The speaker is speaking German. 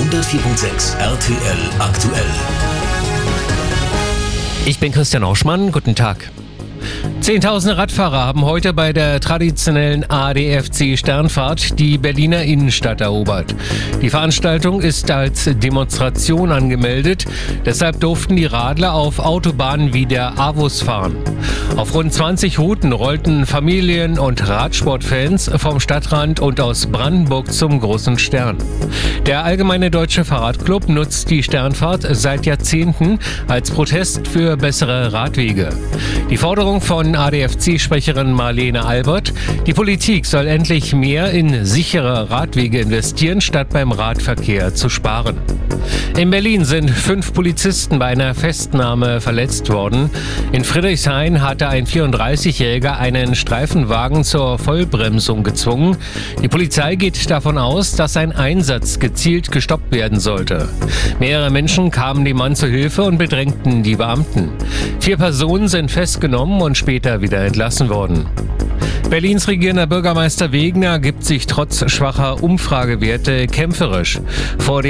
104.6 RTL aktuell. Ich bin Christian Oschmann, guten Tag. Zehntausende Radfahrer haben heute bei der traditionellen ADFC-Sternfahrt die Berliner Innenstadt erobert. Die Veranstaltung ist als Demonstration angemeldet, deshalb durften die Radler auf Autobahnen wie der AWUS fahren. Auf rund 20 Routen rollten Familien- und Radsportfans vom Stadtrand und aus Brandenburg zum Großen Stern. Der Allgemeine Deutsche Fahrradclub nutzt die Sternfahrt seit Jahrzehnten als Protest für bessere Radwege. Die Forderung von ADFC-Sprecherin Marlene Albert: Die Politik soll endlich mehr in sichere Radwege investieren, statt beim Radverkehr zu sparen. In Berlin sind 5 Polizisten bei einer Festnahme verletzt worden. In Friedrichshain hatte ein 34-Jähriger einen Streifenwagen zur Vollbremsung gezwungen. Die Polizei geht davon aus, dass ein Einsatz gezielt gestoppt werden sollte. Mehrere Menschen kamen dem Mann zu Hilfe und bedrängten die Beamten. 4 Personen sind festgenommen und später wieder entlassen worden. Berlins regierender Bürgermeister Wegner gibt sich trotz schwacher Umfragewerte kämpferisch. Vor